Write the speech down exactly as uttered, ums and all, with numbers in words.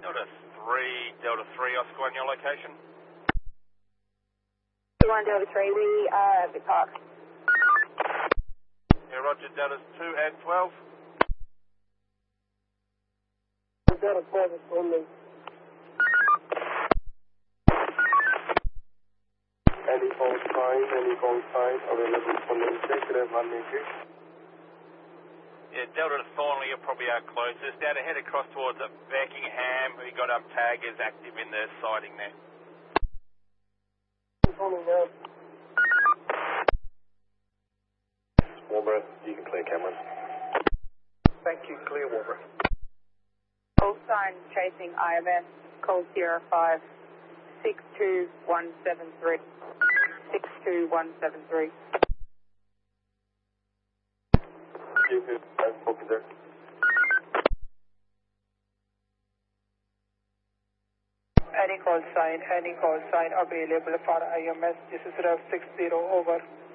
Delta three, Delta three, Oscar one, your location? one Delta three, we are at the park. Yeah, roger, Deltas two and twelve. Delta twelve is only. Any call sign, any call sign available for executive one eighty. Yeah, Delta to Thornley, you're probably our closest. Down ahead across towards Beckingham, we got up taggers active in the sighting there. Warburg, you can clear cameras. Thank you, clear Warburg. Call sign chasing I M S, call zero five six two one seven three. six two one seven three. You can, I'm spoken there. Any call sign, any call sign available for I M S. This is Rev six zero, over.